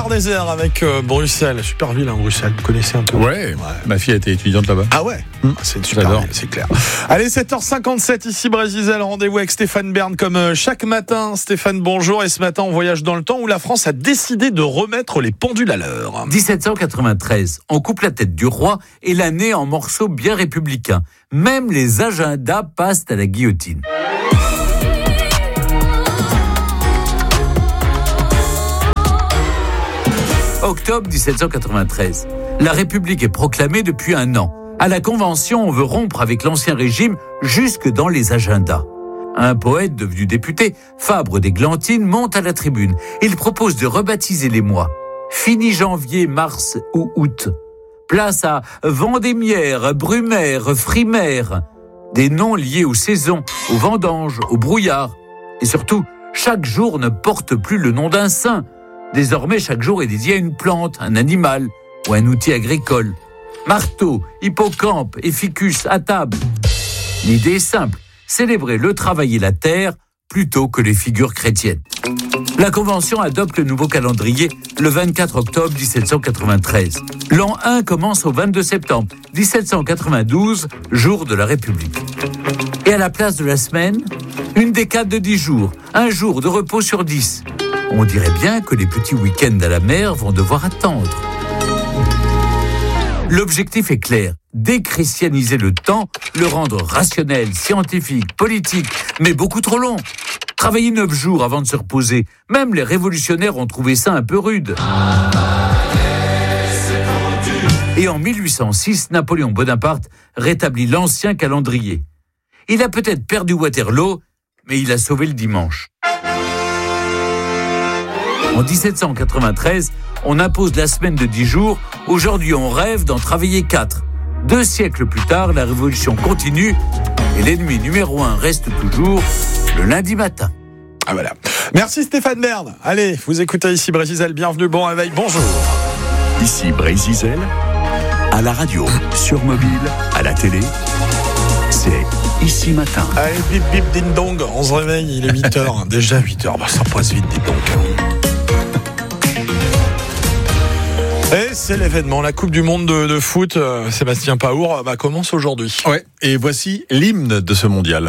quart désert avec Bruxelles. Super ville, Bruxelles. Vous connaissez un peu? Ouais. Ma fille a été étudiante là-bas. Ah ouais. C'est une super ville, c'est clair. Allez, 7h57 ici Brésil. Rendez-vous avec Stéphane Bern comme chaque matin. Stéphane, bonjour. Et ce matin, on voyage dans le temps où la France a décidé de remettre les pendules à l'heure. 1793, on coupe la tête du roi et l'année en morceaux bien républicains. Même les agendas passent à la guillotine. Octobre 1793. La République est proclamée depuis un an. À la Convention, on veut rompre avec l'Ancien Régime jusque dans les agendas. Un poète devenu député, Fabre d'Églantine, monte à la tribune. Il propose de rebaptiser les mois. Fini janvier, mars ou août. Place à Vendémiaire, Brumaire, Frimaire. Des noms liés aux saisons, aux vendanges, au brouillard. Et surtout, chaque jour ne porte plus le nom d'un saint. Désormais, chaque jour est dédié à une plante, un animal ou un outil agricole. Marteau, hippocampe, ficus, à table. L'idée est simple, célébrer le travail et la terre plutôt que les figures chrétiennes. La Convention adopte le nouveau calendrier le 24 octobre 1793. L'an 1 commence au 22 septembre 1792, jour de la République. Et à la place de la semaine, une décade de 10 jours, un jour de repos sur 10. On dirait bien que les petits week-ends à la mer vont devoir attendre. L'objectif est clair, déchristianiser le temps, le rendre rationnel, scientifique, politique, mais beaucoup trop long. Travailler 9 jours avant de se reposer, même les révolutionnaires ont trouvé ça un peu rude. Et en 1806, Napoléon Bonaparte rétablit l'ancien calendrier. Il a peut-être perdu Waterloo, mais il a sauvé le dimanche. En 1793, on impose la semaine de 10 jours. Aujourd'hui, on rêve d'en travailler 4. 2 siècles plus tard, la révolution continue et l'ennemi numéro 1 reste toujours le lundi matin. Ah voilà. Merci Stéphane Bern. Allez, vous écoutez ici Brésil. Bienvenue, bon réveil, bonjour. Ici Brésil, à la radio, sur mobile, à la télé. C'est Ici Matin. Allez, bip bip ding dong, on se réveille, il est 8h. Déjà 8h, bah, ça passe vite, dis donc. Et c'est l'événement, la Coupe du Monde de foot, Sébastien Paour, commence aujourd'hui. Ouais, et voici l'hymne de ce mondial.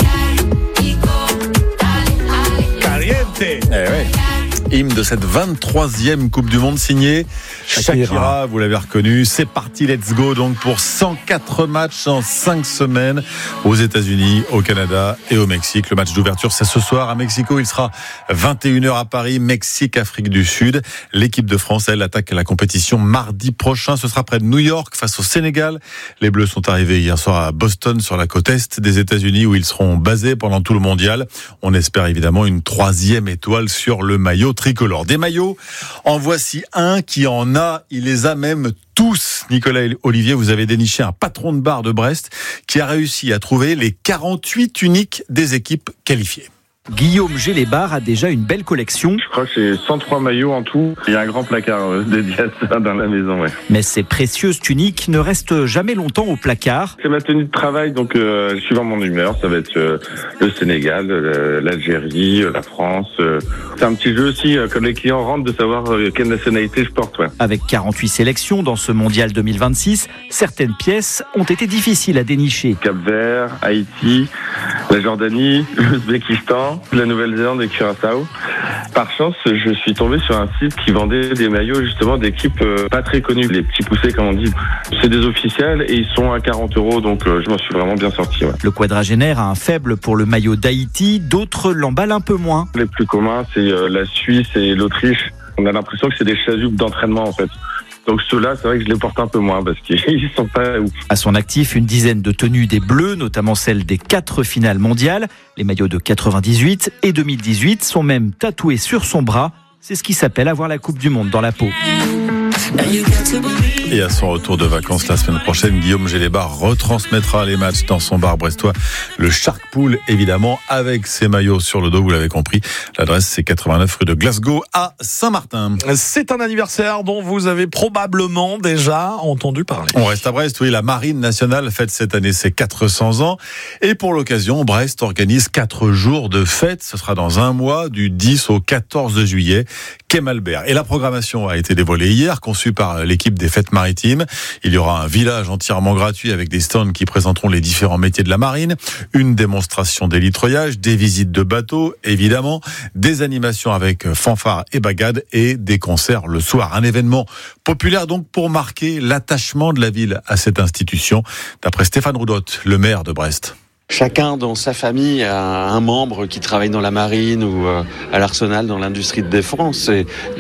Caliente. Eh ouais. Hymne de cette 23e Coupe du Monde signée Shakira, vous l'avez reconnu. C'est parti, let's go donc pour 104 matchs en 5 semaines aux États-Unis, au Canada et au Mexique. Le match d'ouverture, c'est ce soir à Mexico. Il sera 21h à Paris, Mexique, Afrique du Sud. L'équipe de France, elle, attaque la compétition mardi prochain. Ce sera près de New York face au Sénégal. Les Bleus sont arrivés hier soir à Boston, sur la côte est des États-Unis, où ils seront basés pendant tout le mondial. On espère évidemment une 3e étoile sur le maillot tricolore. Des maillots, en voici un qui en a, il les a même tous. Nicolas Olivier, vous avez déniché un patron de bar de Brest qui a réussi à trouver les 48 uniques des équipes qualifiées. Guillaume Gélébar a déjà une belle collection. Je crois que c'est 103 maillots en tout. Il y a un grand placard dédié à ça dans la maison, ouais. Mais ces précieuses tuniques ne restent jamais longtemps au placard. C'est ma tenue de travail, donc suivant mon humeur, ça va être le Sénégal, l'Algérie, la France. C'est un petit jeu aussi, quand les clients rentrent, de savoir quelle nationalité je porte, ouais. Avec 48 sélections dans ce mondial 2026, certaines pièces ont été difficiles à dénicher. Cap-Vert, Haïti, la Jordanie, l'Ouzbékistan, la Nouvelle-Zélande et Curaçao. Par chance, je suis tombé sur un site qui vendait des maillots justement d'équipes pas très connues, les petits poussés comme on dit. C'est des officiels et ils sont à 40 €, donc je m'en suis vraiment bien sorti. Ouais. Le quadragénaire a un faible pour le maillot d'Haïti, d'autres l'emballent un peu moins. Les plus communs, c'est la Suisse et l'Autriche. On a l'impression que c'est des chasubles d'entraînement en fait. Donc ceux-là, c'est vrai que je les porte un peu moins parce qu'ils sont pas ouf. À son actif, une dizaine de tenues des Bleus, notamment celles des 4 finales mondiales. Les maillots de 98 et 2018 sont même tatoués sur son bras. C'est ce qui s'appelle avoir la Coupe du Monde dans la peau. Et à son retour de vacances la semaine prochaine, Guillaume Gélébar retransmettra les matchs dans son bar brestois. Le Shark Pool, évidemment, avec ses maillots sur le dos, vous l'avez compris. L'adresse, c'est 89 rue de Glasgow à Saint-Martin. C'est un anniversaire dont vous avez probablement déjà entendu parler. On reste à Brest, oui, la Marine nationale fête cette année ses 400 ans. Et pour l'occasion, Brest organise 4 jours de fête. Ce sera dans un mois, du 10 au 14 juillet. Quai Malbert. Et la programmation a été dévoilée hier, conçue par l'équipe des fêtes maritimes. Il y aura un village entièrement gratuit avec des stands qui présenteront les différents métiers de la marine, une démonstration d'hélitreuillage, des visites de bateaux, évidemment, des animations avec fanfare et bagade et des concerts le soir. Un événement populaire donc pour marquer l'attachement de la ville à cette institution, d'après Stéphane Roudotte, le maire de Brest. Chacun dans sa famille a un membre qui travaille dans la marine ou à l'arsenal dans l'industrie de défense. Et